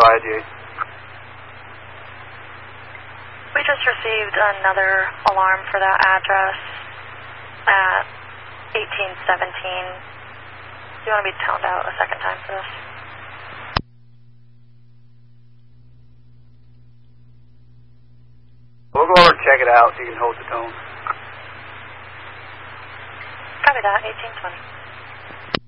IADA. We just received another alarm for that address at 1817. Do you want to be toned out a second time for this? We'll go over and check it out so you can hold the tone. Copy that, 1820.